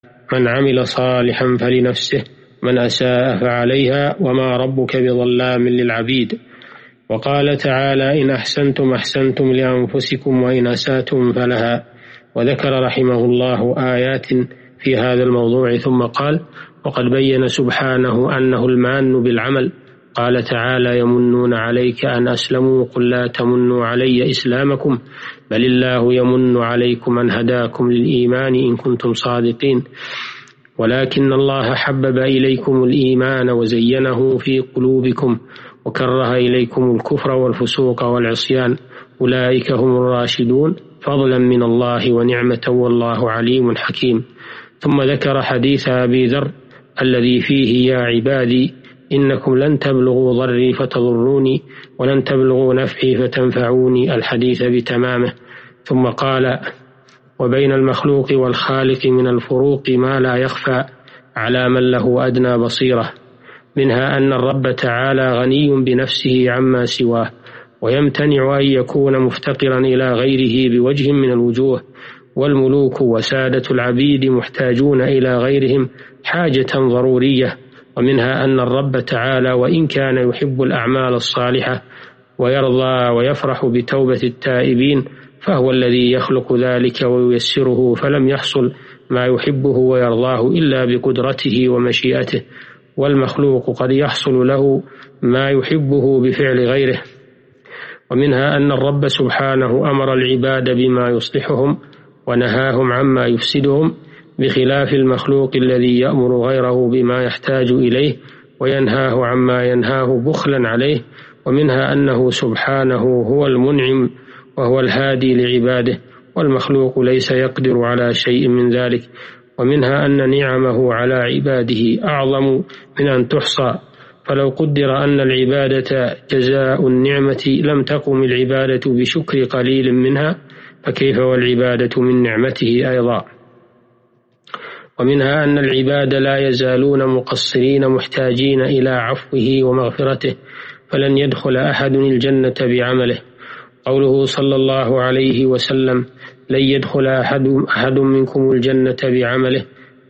من عمل صالحا فلنفسه من أساء فعليها وما ربك بظلام للعبيد. وقال تعالى: إن أحسنتم أحسنتم لأنفسكم وإن أسأتم فلها. وذكر رحمه الله آيات في هذا الموضوع ثم قال: وقد بين سبحانه أنه المان بالعمل. قال تعالى: يمنون عليك أن أسلموا قل لا تمنوا علي إسلامكم بل الله يمن عليكم أن هداكم للإيمان إن كنتم صادقين. ولكن الله حبب إليكم الإيمان وزينه في قلوبكم وكره إليكم الكفر والفسوق والعصيان أولئك هم الراشدون فضلا من الله ونعمة والله عليم حكيم. ثم ذكر حديث أبي ذر الذي فيه: يا عبادي إنكم لن تبلغوا ضري فتضروني ولن تبلغوا نفعي فتنفعوني، الحديث بتمامه. ثم قال: وبين المخلوق والخالق من الفروق ما لا يخفى على من له أدنى بصيرة، منها أن الرب تعالى غني بنفسه عما سواه، ويمتنع أن يكون مفتقرا إلى غيره بوجه من الوجوه، والملوك وسادة العبيد محتاجون إلى غيرهم حاجة ضرورية. ومنها أن الرب تعالى وإن كان يحب الأعمال الصالحة ويرضى ويفرح بتوبة التائبين فهو الذي يخلق ذلك وييسره، فلم يحصل ما يحبه ويرضاه إلا بقدرته ومشيئته، والمخلوق قد يحصل له ما يحبه بفعل غيره. ومنها أن الرب سبحانه أمر العباد بما يصلحهم ونهاهم عما يفسدهم، بخلاف المخلوق الذي يأمر غيره بما يحتاج إليه وينهاه عما ينهاه بخلا عليه. ومنها أنه سبحانه هو المنعم وهو الهادي لعباده، والمخلوق ليس يقدر على شيء من ذلك. ومنها أن نعمه على عباده أعظم من أن تحصى، فلو قدر أن العبادة جزاء النعمة لم تقم العبادة بشكر قليل منها، فكيف والعبادة من نعمته أيضا. ومنها أن العباد لا يزالون مقصرين محتاجين إلى عفوه ومغفرته، فلن يدخل أحد الجنة بعمله. قوله صلى الله عليه وسلم: لن يدخل أحد منكم الجنة بعمله،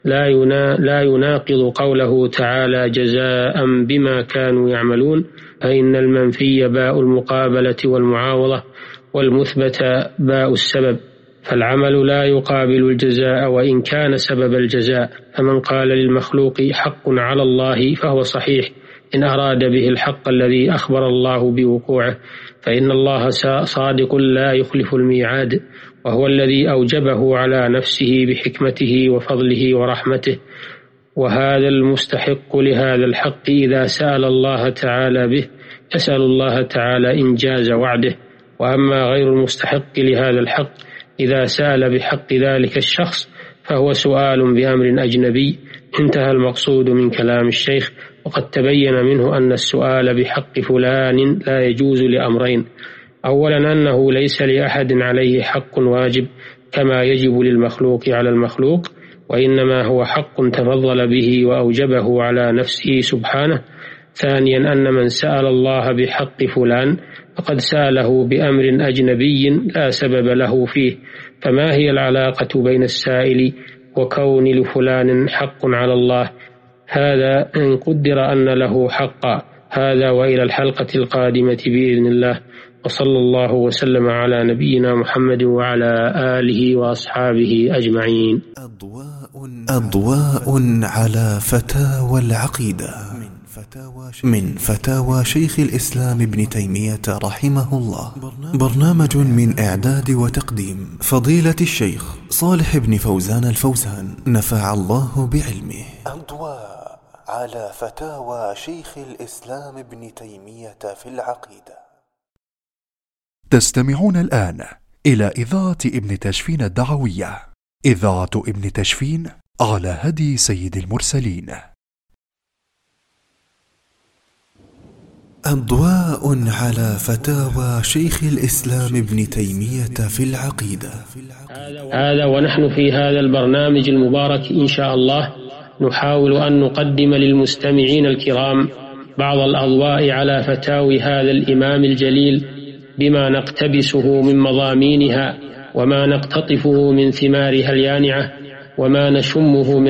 لا يناقض قوله تعالى: جزاء بما كانوا يعملون، فإن المنفي باء المقابلة والمعاوضة، والمثبت باء السبب، فالعمل لا يقابل الجزاء وإن كان سبب الجزاء. فمن قال للمخلوق حق على الله فهو صحيح إن أراد به الحق الذي أخبر الله بوقوعه، فإن الله صادق لا يخلف الميعاد، وهو الذي أوجبه على نفسه بحكمته وفضله ورحمته. وهذا المستحق لهذا الحق إذا سأل الله تعالى به يسأل الله تعالى إنجاز وعده، وأما غير المستحق لهذا الحق إذا سأل بحق ذلك الشخص فهو سؤال بأمر أجنبي. انتهى المقصود من كلام الشيخ. وقد تبين منه أن السؤال بحق فلان لا يجوز لأمرين: أولا أنه ليس لأحد عليه حق واجب كما يجب للمخلوق على المخلوق، وإنما هو حق تفضل به وأوجبه على نفسه سبحانه. ثانيا أن من سأل الله بحق فلان فقد سأله بأمر أجنبي لا سبب له فيه، فما هي العلاقة بين السائل وكون لفلان حق على الله؟ هذا إن قدر أن له حقا. هذا وإلى الحلقة القادمة بإذن الله، وصلى الله وسلم على نبينا محمد وعلى آله وأصحابه أجمعين. أضواء على فتاوى العقيدة من فتاوى شيخ الإسلام ابن تيمية رحمه الله، برنامج من إعداد وتقديم فضيلة الشيخ صالح بن فوزان الفوزان نفع الله بعلمه. أضواء على فتاوى شيخ الإسلام ابن تيمية في العقيدة. تستمعون الآن إلى إذاعة ابن تشفين الدعوية، إذاعة ابن تشفين على هدي سيد المرسلين. أضواء على فتاوى شيخ الإسلام ابن تيمية في العقيدة. هذا ونحن في هذا البرنامج المبارك إن شاء الله نحاول أن نقدم للمستمعين الكرام بعض الأضواء على فتاوي هذا الإمام الجليل بما نقتبسه من مضامينها وما نقتطفه من ثمارها اليانعة، وما نشمه من